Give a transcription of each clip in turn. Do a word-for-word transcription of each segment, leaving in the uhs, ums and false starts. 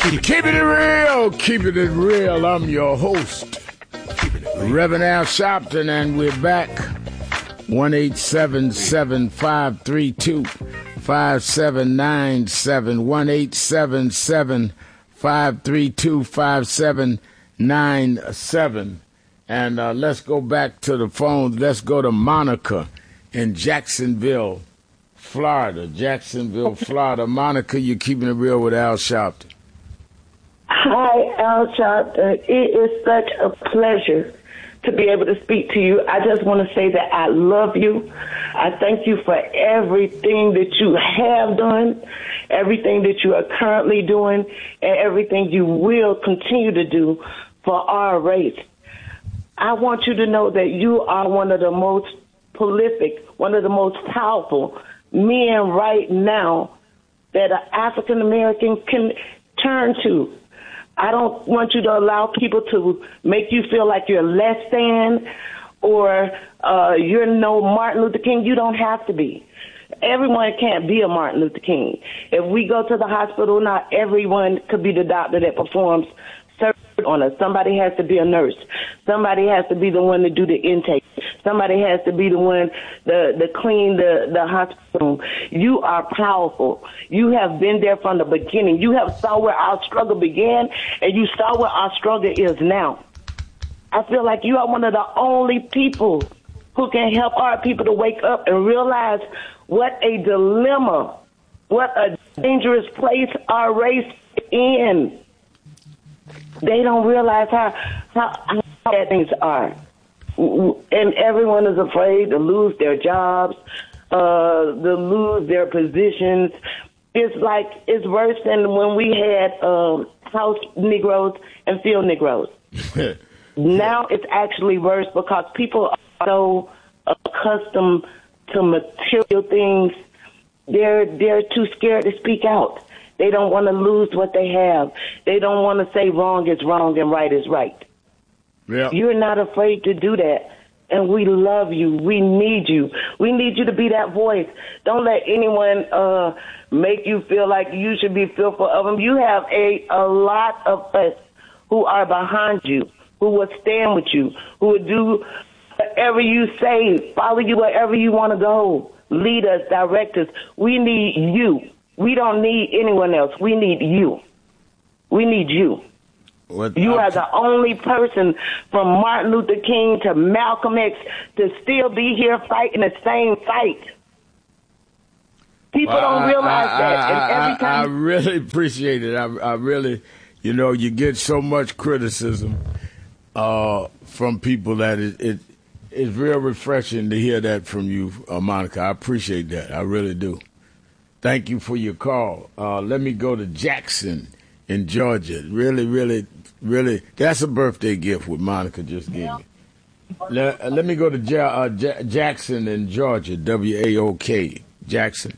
Keeping it real, keeping it real. I'm your host, Reverend Al Sharpton, and we're back. one eight seven seven, five three two, five seven nine seven. one eight seven seven, five three two, five seven nine seven. And uh, let's go back to the phone. Let's go to Monica in Jacksonville, Florida. Jacksonville, Florida. Monica, you're keeping it real with Al Sharpton. Hi, Al Sharpton. It is such a pleasure to be able to speak to you. I just want to say that I love you. I thank you for everything that you have done, everything that you are currently doing, and everything you will continue to do for our race. I want you to know that you are one of the most prolific, one of the most powerful men right now that an African American can turn to. I don't want you to allow people to make you feel like you're less than or uh, you're no Martin Luther King. You don't have to be. Everyone can't be a Martin Luther King. If we go to the hospital, not everyone could be the doctor that performs surgery on us. Somebody has to be a nurse. Somebody has to be the one to do the intake. Somebody has to be the one to, to clean the, the hospital room. You are powerful. You have been there from the beginning. You have saw where our struggle began, and you saw where our struggle is now. I feel like you are one of the only people who can help our people to wake up and realize what a dilemma, what a dangerous place our race is in. They don't realize how, how, how bad things are. And everyone is afraid to lose their jobs, uh, to lose their positions. It's like, it's worse than when we had um, house Negroes and field Negroes. Now it's actually worse because people are so accustomed to material things. They're, they're too scared to speak out. They don't want to lose what they have. They don't want to say wrong is wrong and right is right. Yeah. You're not afraid to do that. And we love you. We need you. We need you to be that voice. Don't let anyone uh, make you feel like you should be fearful of them. You have a, a lot of us who are behind you, who will stand with you, who will do whatever you say, follow you wherever you want to go, lead us, direct us. We need you. We don't need anyone else. We need you. We need you. What, you uh, are the only person from Martin Luther King to Malcolm X to still be here fighting the same fight. People well, don't realize I, that. I, and every I, time I really appreciate it. I, I really, you know, you get so much criticism uh, from people that it, it it's real refreshing to hear that from you, uh, Monica. I appreciate that. I really do. Thank you for your call. Uh, let me go to Jackson in Georgia. Really, really, really, that's a birthday gift what Monica just gave me. Let, uh, let me go to ja- uh, ja- Jackson in Georgia, W A O K. Jackson.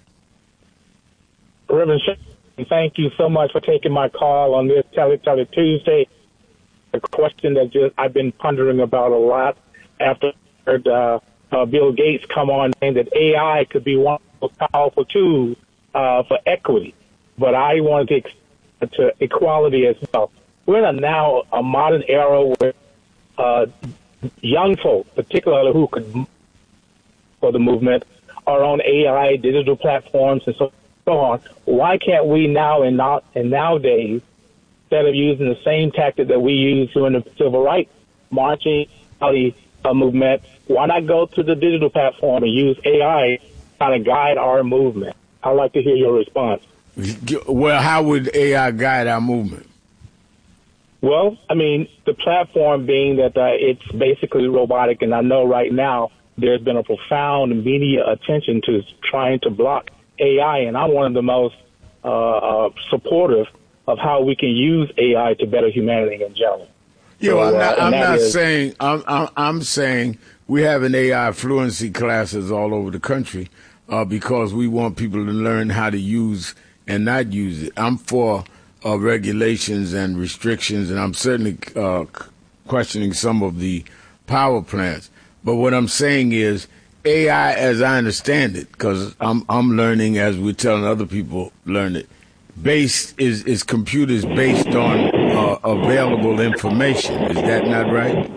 Reverend Sharpton, thank you so much for taking my call on this Tele Tele Tuesday. A question that just I've been pondering about a lot after I heard uh, uh, Bill Gates come on saying that A I could be one of the powerful tools uh, for equity. But I wanted to extend to equality as well. We're in a now a modern era where uh, young folk, particularly who could for the movement, are on A I, digital platforms, and so on. Why can't we now and not and nowadays, instead of using the same tactic that we used during the civil rights marching the uh, movement, why not go to the digital platform and use A I to kind of guide our movement? I'd like to hear your response. Well, how would A I guide our movement? Well, I mean, the platform being that uh, it's basically robotic, and I know right now there's been a profound media attention to trying to block A I, and I'm one of the most uh, uh, supportive of how we can use A I to better humanity in general. Yeah, so, well, I'm uh, not, I'm not is, saying I'm, I'm I'm saying we have an A I fluency classes all over the country uh, because we want people to learn how to use and not use it. I'm for uh, regulations and restrictions, and I'm certainly uh, questioning some of the power plants. But what I'm saying is A I, as I understand it, because I'm I'm learning as we're telling other people learn it, based is is computers based on uh, available information. Is that not right?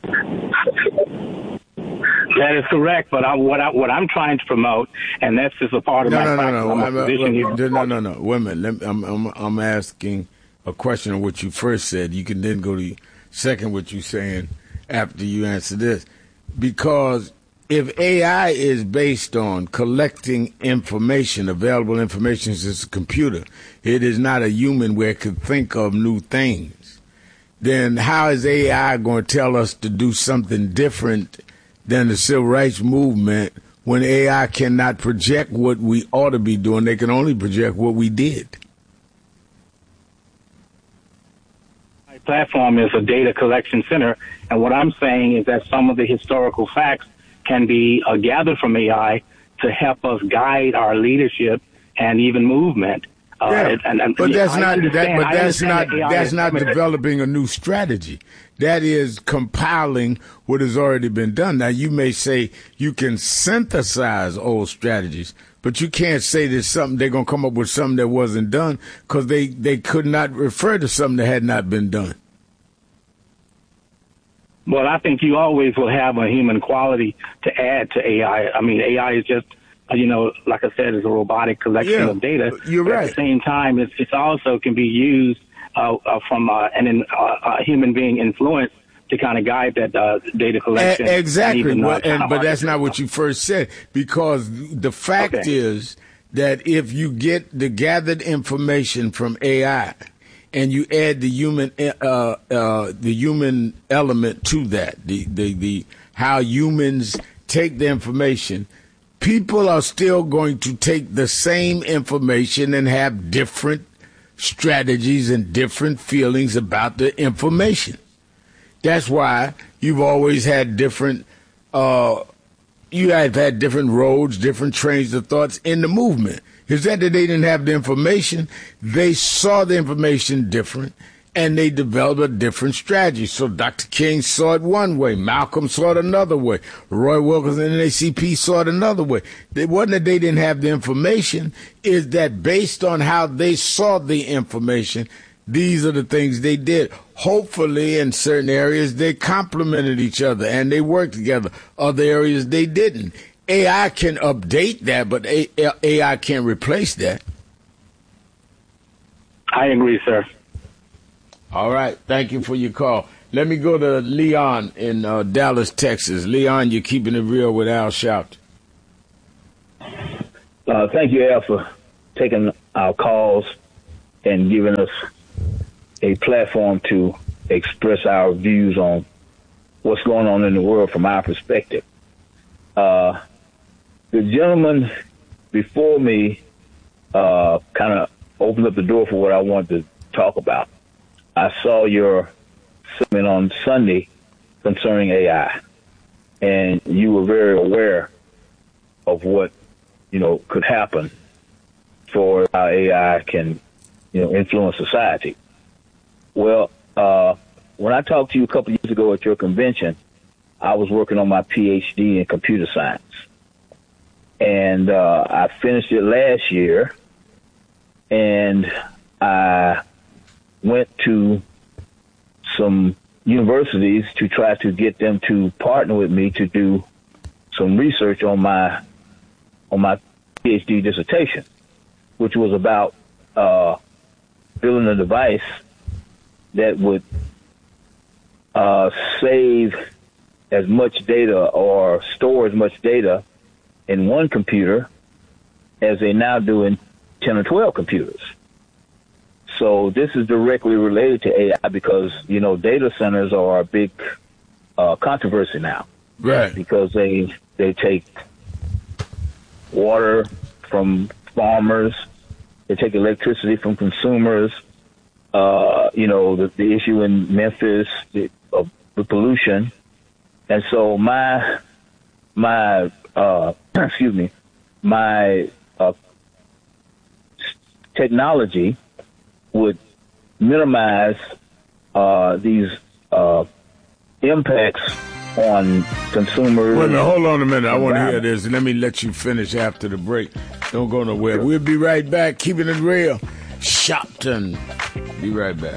That is correct, but I, what I, what I'm trying to promote, and that's just a part of no, my no, practice. no, I'm no, a no, physician no, here. no, no, no. Wait a minute. Let me, I'm, I'm, I'm asking a question on what you first said. You can then go to second what you're saying after you answer this, because if A I is based on collecting information, available information since a computer, it is not a human where it could think of new things. Then how is A I going to tell us to do something different than the civil rights movement when A I cannot project what we ought to be doing? They can only project what we did. My platform is a data collection center, and what I'm saying is that some of the historical facts can be uh, gathered from A I to help us guide our leadership and even movement. Uh, Yeah, and, and, but that's I not that. understand- But I that's not understand that A I that's is not coming- developing a new strategy. That is compiling what has already been done. Now you may say you can synthesize old strategies, but you can't say there's something they're gonna come up with something that wasn't done because they they could not refer to something that had not been done. Well, I think you always will have a human quality to add to A I. I mean, A I is just, uh, you know, like I said, is a robotic collection Yeah, of data. you're But right. At the same time, it's, it's also can be used uh, uh, from uh, an uh, a human being influence to kind of guide that uh, data collection. A- exactly, and even, uh, well, and, but that's not market. what you first said, because the fact Okay. is that if you get the gathered information from A I and you add the human uh, uh, the human element to that, the, the the how humans take the information, people are still going to take the same information and have different strategies and different feelings about the information. That's why you've always had different, uh, you have had different roads, different trains of thoughts in the movement. Is that that they didn't have the information? They saw the information different, and they developed a different strategy. So Doctor King saw it one way, Malcolm saw it another way, Roy Wilkinson and N A C P saw it another way. It wasn't that they didn't have the information, is that based on how they saw the information, these are the things they did. Hopefully, in certain areas, they complemented each other and they worked together. Other areas, they didn't. A I can update that, but A I can't replace that. I agree, sir. All right. Thank you for your call. Let me go to Leon in uh, Dallas, Texas. Leon, you're keeping it real with Al Sharpton. Uh, thank you, Al, for taking our calls and giving us a platform to express our views on what's going on in the world from our perspective. Uh, the gentleman before me uh, kind of opened up the door for what I wanted to talk about. I saw your segment on Sunday concerning A I, and you were very aware of what, you know, could happen for how A I can, you know, influence society. Well, uh, when I talked to you a couple of years ago at your convention, I was working on my P H D in computer science. And uh, I finished it last year, and I went to some universities to try to get them to partner with me to do some research on my on my P H D dissertation, which was about uh, building a device that would uh, save as much data or store as much data in one computer as they now do in ten or twelve computers. So this is directly related to A I because, you know, data centers are a big uh, controversy now. Right. Because they they take water from farmers, they take electricity from consumers. Uh, you know, the, the issue in Memphis, the, of the pollution. And so my, my, uh, excuse me, my, uh, technology would minimize, uh, these, uh, impacts on consumers. Wait a minute, hold on a minute. I want to hear this. Let me let you finish after the break. Don't go nowhere. We'll be right back. Keeping it real. Shopton. Be right back.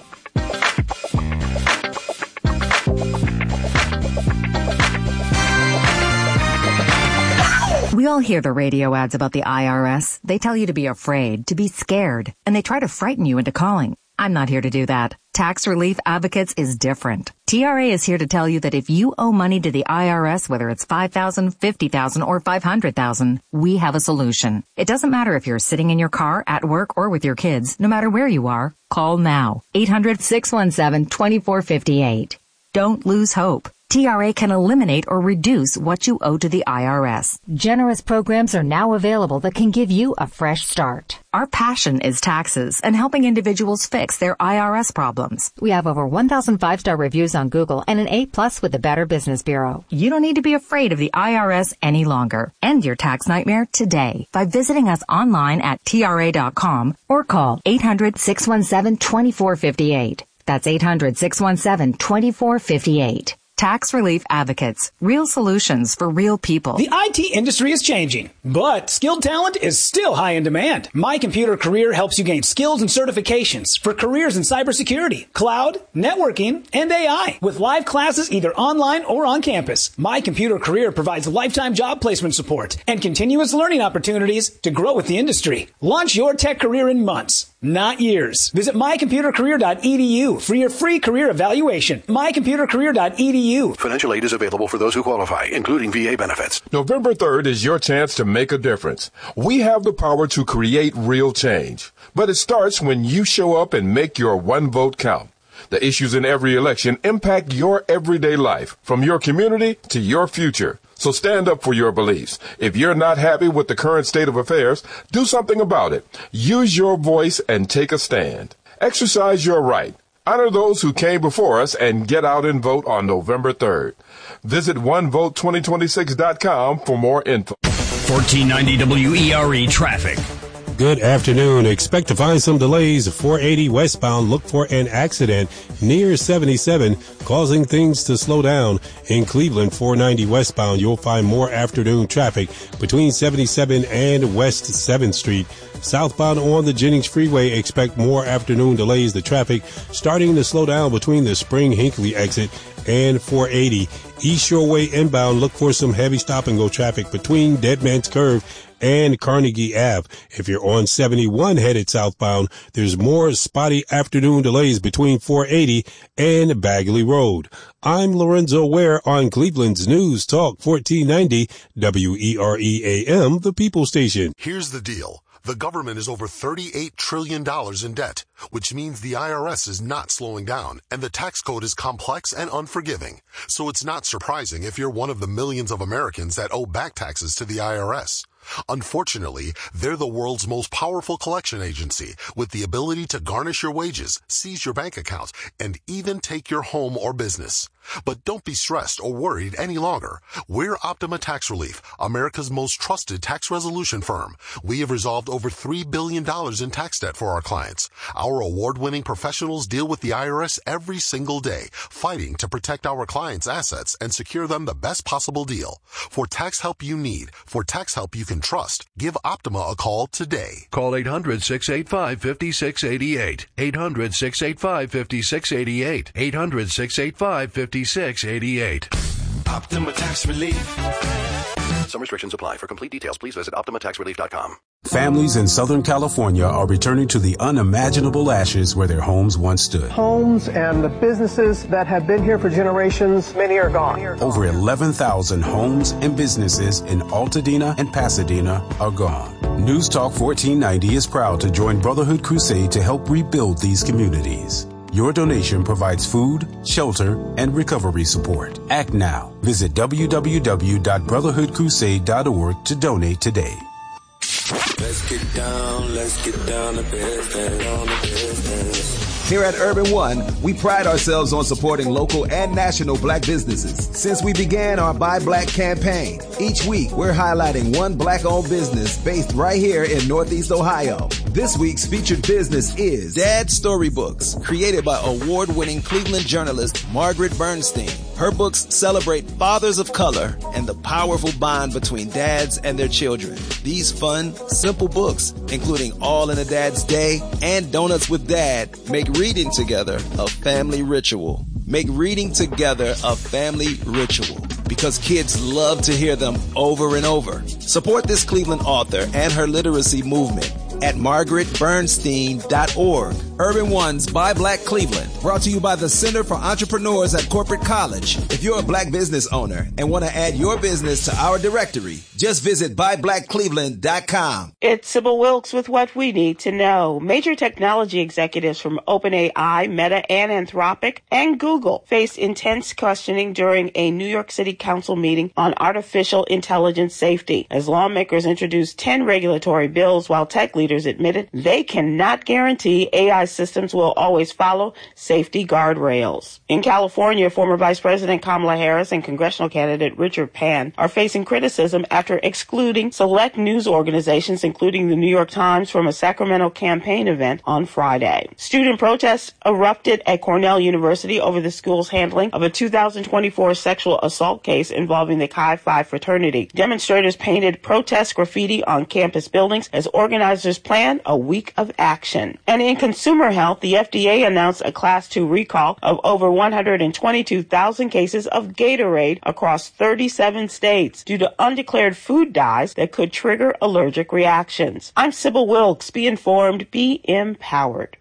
We all hear the radio ads about the I R S. They tell you to be afraid, to be scared, and they try to frighten you into calling. I'm not here to do that. Tax Relief Advocates is different. T R A is here to tell you that if you owe money to the I R S, whether it's five thousand dollars, fifty thousand dollars, or five hundred thousand dollars, we have a solution. It doesn't matter if you're sitting in your car, at work, or with your kids. No matter where you are, call now. eight hundred, six one seven, two four five eight. Don't lose hope. T R A can eliminate or reduce what you owe to the I R S. Generous programs are now available that can give you a fresh start. Our passion is taxes and helping individuals fix their I R S problems. We have over one thousand five-star reviews on Google and an A plus with the Better Business Bureau. You don't need to be afraid of the I R S any longer. End your tax nightmare today by visiting us online at T R A dot com or call eight hundred, six one seven, two four five eight. That's eight hundred, six one seven, two four five eight. Tax Relief Advocates. Real solutions for real people. The I T industry is changing, but skilled talent is still high in demand. My Computer Career helps you gain skills and certifications for careers in cybersecurity, cloud, networking, and A I. With live classes either online or on campus, My Computer Career provides lifetime job placement support and continuous learning opportunities to grow with the industry. Launch your tech career in months, not years. Visit my computer career dot e d u for your free career evaluation. my computer career dot e d u. Financial aid is available for those who qualify, including V A benefits. November third is your chance to make a difference. We have the power to create real change, but it starts when you show up and make your one vote count. The issues in every election impact your everyday life, from your community to your future. So stand up for your beliefs. If you're not happy with the current state of affairs, do something about it. Use your voice and take a stand. Exercise your right. Honor those who came before us and get out and vote on November third. Visit one vote twenty twenty-six dot com for more info. fourteen ninety W E R E traffic. Good afternoon. Expect to find some delays. four eighty westbound. Look for an accident near seventy-seven, causing things to slow down. In Cleveland, four ninety westbound, you'll find more afternoon traffic between seventy-seven and West seventh Street. Southbound on the Jennings Freeway, expect more afternoon delays. The traffic starting to slow down between the Spring Hinckley exit and four eighty. East Shore Way inbound, look for some heavy stop-and-go traffic between Dead Man's Curve and Carnegie Ave. If you're on seventy-one headed southbound, there's more spotty afternoon delays between four eighty and Bagley Road. I'm Lorenzo Ware on Cleveland's News Talk fourteen ninety W E R E A M, the People Station. Here's the deal. The government is over thirty-eight trillion dollars in debt, which means the I R S is not slowing down, and the tax code is complex and unforgiving. So it's not surprising if you're one of the millions of Americans that owe back taxes to the I R S. Unfortunately, they're the world's most powerful collection agency, with the ability to garnish your wages, seize your bank account, and even take your home or business. But don't be stressed or worried any longer. We're Optima Tax Relief, America's most trusted tax resolution firm. We have resolved over three billion dollars in tax debt for our clients. Our award-winning professionals deal with the I R S every single day, fighting to protect our clients' assets and secure them the best possible deal. For tax help you need, for tax help you can trust, give Optima a call today. Call eight hundred, six eight five, five six eight eight. eight hundred, six eight five, five six eight eight. eight hundred, six eight five, five six eight eight. Optima Tax Relief. Some restrictions apply. For complete details, please visit optima tax relief dot com. Families in Southern California are returning to the unimaginable ashes where their homes once stood. Homes and the businesses that have been here for generations, many are gone. Over eleven thousand homes and businesses in Altadena and Pasadena are gone. News Talk fourteen ninety is proud to join Brotherhood Crusade to help rebuild these communities. Your donation provides food, shelter, and recovery support. Act now. Visit w w w dot brotherhood crusade dot org to donate today. Let's get down, let's get down to business, down to business. Here at Urban One, we pride ourselves on supporting local and national black businesses. Since we began our Buy Black campaign, each week we're highlighting one black-owned business based right here in Northeast Ohio. This week's featured business is Dad Storybooks, created by award-winning Cleveland journalist Margaret Bernstein. Her books celebrate fathers of color and the powerful bond between dads and their children. These fun, simple books, including All in a Dad's Day and Donuts with Dad, make reading together a family ritual. Make reading together a family ritual because kids love to hear them over and over. Support this Cleveland author and her literacy movement at margaret bernstein dot org. Urban One's Buy Black Cleveland, brought to you by the Center for Entrepreneurs at Corporate College. If you're a black business owner and want to add your business to our directory, just visit buy black cleveland dot com. It's Sybil Wilkes with what we need to know. Major technology executives from OpenAI, Meta, and Anthropic, and Google faced intense questioning during a New York City Council meeting on artificial intelligence safety, as lawmakers introduced ten regulatory bills while tech leaders admitted they cannot guarantee A I systems will always follow safety guardrails. In California, former Vice President Kamala Harris and congressional candidate Richard Pan are facing criticism after excluding select news organizations, including the New York Times, from a Sacramento campaign event on Friday. Student protests erupted at Cornell University over the school's handling of a two thousand twenty-four sexual assault case involving the Chi Phi fraternity. Demonstrators painted protest graffiti on campus buildings as organizers planned a week of action. And in consumer health, the F D A announced a Class two recall of over one hundred twenty-two thousand cases of Gatorade across thirty-seven states due to undeclared food dyes that could trigger allergic reactions. I'm Sybil Wilkes. Be informed, be empowered.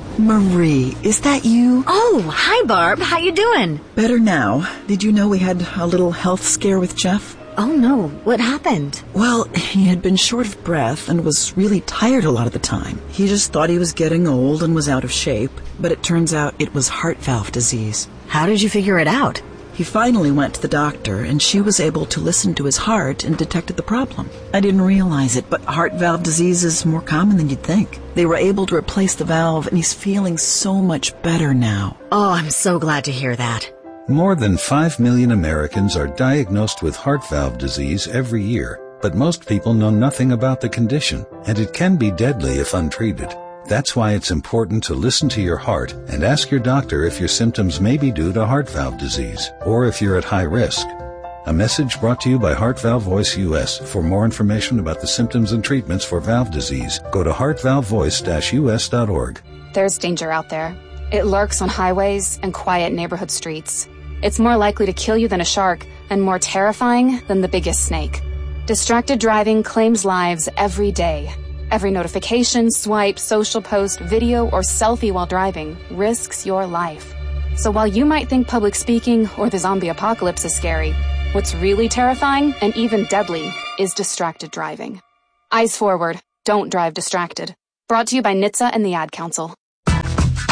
Marie, is that you? Oh, hi, Barb. How you doing? Better now. Did you know we had a little health scare with Jeff? Oh, no. What happened? Well, he had been short of breath and was really tired a lot of the time. He just thought he was getting old and was out of shape, but it turns out it was heart valve disease. How did you figure it out? He finally went to the doctor, and she was able to listen to his heart and detected the problem. I didn't realize it, but heart valve disease is more common than you'd think. They were able to replace the valve, and he's feeling so much better now. Oh, I'm so glad to hear that. More than five million Americans are diagnosed with heart valve disease every year, but most people know nothing about the condition, and it can be deadly if untreated. That's why it's important to listen to your heart and ask your doctor if your symptoms may be due to heart valve disease, or if you're at high risk. A message brought to you by Heart Valve Voice U S. For more information about the symptoms and treatments for valve disease, go to heart valve voice dash u s dot org. There's danger out there. It lurks on highways and quiet neighborhood streets. It's more likely to kill you than a shark, and more terrifying than the biggest snake. Distracted driving claims lives every day. Every notification, swipe, social post, video, or selfie while driving risks your life. So while you might think public speaking or the zombie apocalypse is scary, what's really terrifying and even deadly is distracted driving. Eyes forward. Don't drive distracted. Brought to you by N H T S A and the Ad Council.